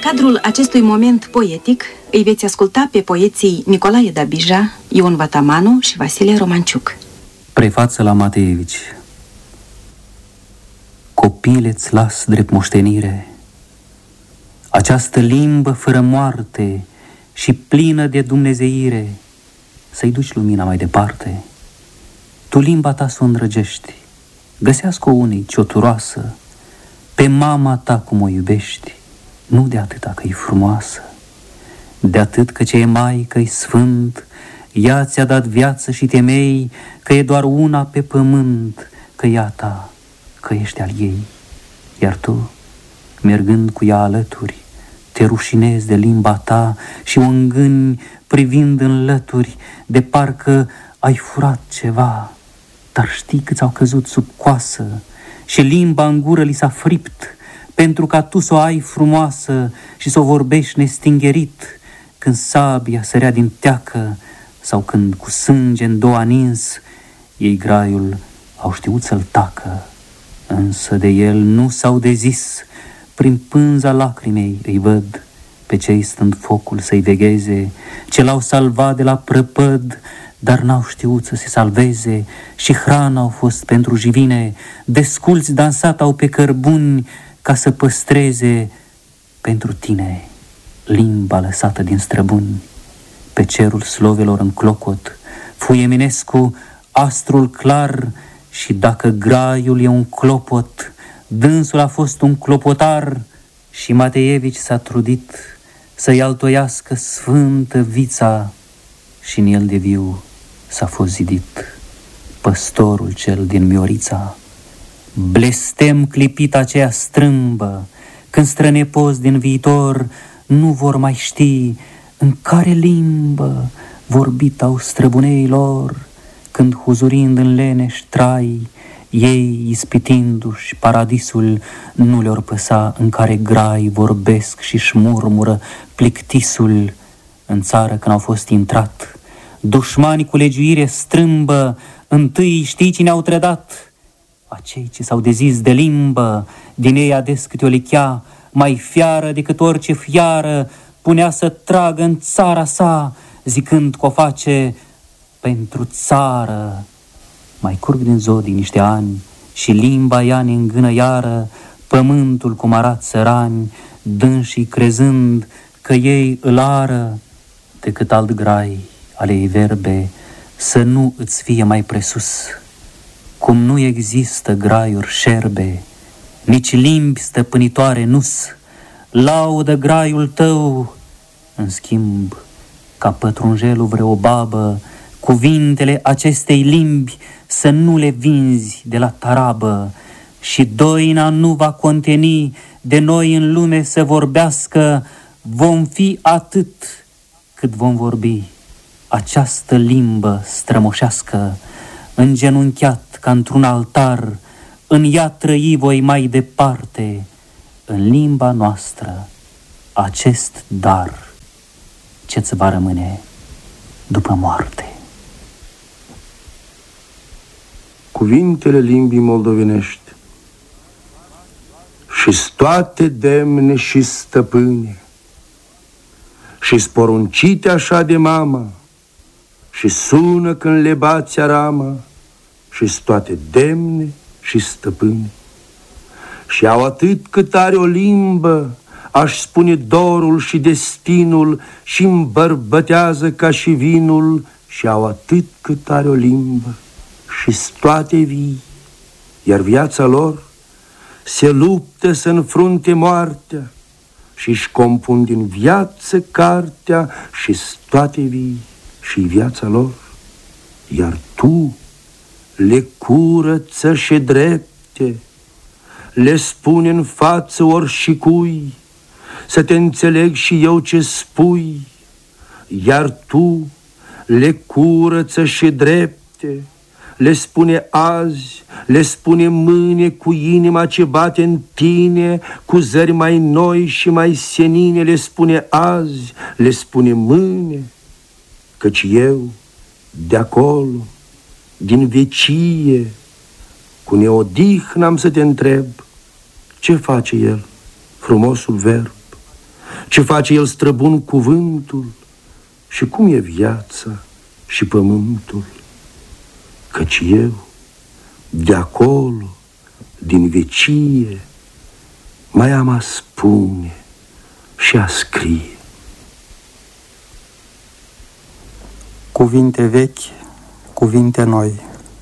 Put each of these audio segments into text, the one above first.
cadrul acestui moment poetic îi veți asculta pe poeții Nicolae Dabija, Ion Vatamanu și Vasile Romanciuc. Prefață la Mateevici. Copile-ți las drept moștenire această limbă fără moarte și plină de dumnezeire, să-i duci lumina mai departe. Tu limba ta s-o îndrăgești, găsească-o unei cioturoasă, pe mama ta cum o iubești, nu de atâta că e frumoasă, de atât că ce e maică-i sfânt, ea ți-a dat viață și temei, că e doar una pe pământ, că ea ta, că ești al ei. Iar tu, mergând cu ea alături, te rușinezi de limba ta și o îngâni privind în lături, de parcă ai furat ceva, dar știi că ți-au căzut sub coasă și limba în gură li s-a fript, pentru ca tu s-o ai frumoasă și s-o vorbești nestingerit, când sabia sărea din teacă sau când cu sânge în două nins, ei graiul au știut să-l tacă, însă de el nu s-au dezis. Prin pânza lacrimei îi văd pe cei stând focul să-i vegheze, ce l-au salvat de la prăpăd, dar n-au știut să se salveze și hrana au fost pentru jivine, desculți dansat au pe cărbuni ca să păstreze pentru tine limba lăsată din străbuni. Pe cerul slovelor în clocot fu Eminescu astrul clar și dacă graiul e un clopot, dânsul a fost un clopotar și Mateevici s-a trudit să-i altoiască sfântă vița și în el de viu s-a fost zidit păstorul cel din Miorița. Blestem clipit aceea strâmbă, când strănepoți din viitor nu vor mai ști în care limbă vorbit au străbunei lor, când huzurind în leneș trai, ei, ispitindu-și paradisul, nu le-or păsa în care grai vorbesc și-și murmură plictisul. În țară când au fost intrat, dușmani cu legiuire strâmbă, întâi știi cine au trădat? Acei ce s-au dezis de limbă, din ei ades câte o lichea, mai fiară decât orice fiară, punea să tragă în țara sa, zicând că o face pentru țară. Mai curg din zodii niște ani și limba ea ne îngână iară pământul cum arat sărani, dânsii crezând că ei îl ară, decât alt grai ale ei verbe să nu îți fie mai presus. Cum nu există graiuri șerbe, nici limbi stăpânitoare nu-s, laudă graiul tău, în schimb, ca pătrunjelul vreo babă, cuvintele acestei limbi să nu le vinzi de la tarabă, și doina nu va conteni de noi în lume să vorbească, vom fi atât cât vom vorbi această limbă strămoșească, îngenunchiat ca într-un altar, în ea trăi voi mai departe, în limba noastră, acest dar ce-ți va rămâne după moarte. Cuvintele limbii moldovenești și-s toate demne și stăpâne, și-s poruncite așa de mama, și sună când le bați arama, și-s toate demne și stăpâne. Și au atât cât are o limbă, aș spune dorul și destinul, și îmbărbătează ca și vinul, și au atât cât are o limbă, și-s toate vii, iar viața lor se luptă să înfrunte moartea, și-și compun din viață cartea, și-s toate vii și viața lor, iar tu le curăță și drepte, le spune în față oricui, să te înțeleg și eu ce spui, iar tu le curăță și drepte, le spune azi, le spune mâine, cu inima ce bate în tine, cu zări mai noi și mai senine, le spune azi, le spune mâine, căci eu, de acolo, din vecie, cu neodihnă am să te întreb, ce face el, frumosul verb? ce face el străbun cuvântul și cum e viața și pământul. Căci eu, de acolo, din vecie, mai am a spune și a scrie. Cuvinte vechi, cuvinte noi.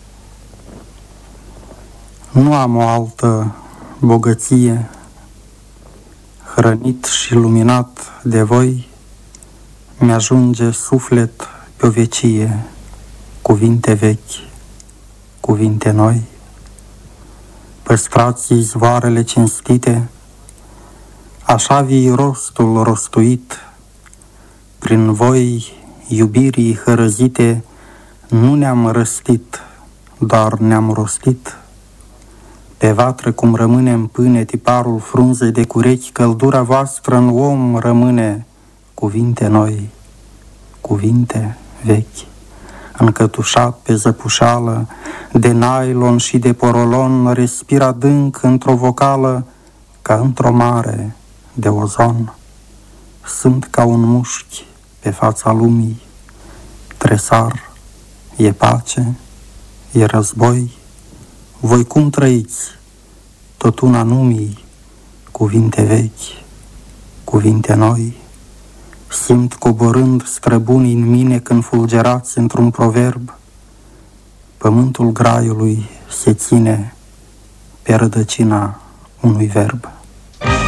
Nu am o altă bogăție, hrănit și luminat de voi, mi-ajunge suflet pe o vecie. Cuvinte vechi, cuvinte noi. Păstrați izvoarele cinstite, așa vii rostul rostuit, prin voi iubirii hărăzite, nu ne-am răstit, doar ne-am rostit. Pe vatră cum rămâne în pâine tiparul frunzei de curechi, căldura voastră în om rămâne. Cuvinte noi, cuvinte vechi, încătușat pe zăpușală, de nylon și de porolon, respir adânc într-o vocală, ca într-o mare de ozon. Sunt ca un mușchi pe fața lumii, tresar, e pace, e război. Voi cum trăiți? Tot una numii, cuvinte vechi, cuvinte noi. Simt coborând străbunii în mine când fulgerați într-un proverb. Pământul graiului se ține pe rădăcina unui verb.